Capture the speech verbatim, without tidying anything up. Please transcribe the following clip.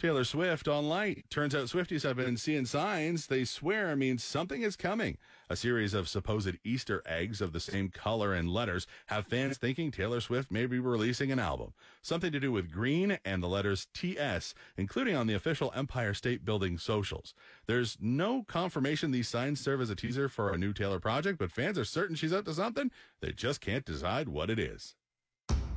Taylor Swift on Light. Turns out Swifties have been seeing signs they swear means something is coming. A series of supposed Easter eggs of the same color and letters have fans thinking Taylor Swift may be releasing an album. Something to do with green and the letters T S, including on the official Empire State Building socials. There's no confirmation these signs serve as a teaser for a new Taylor project, but fans are certain she's up to something. They just can't decide what it is.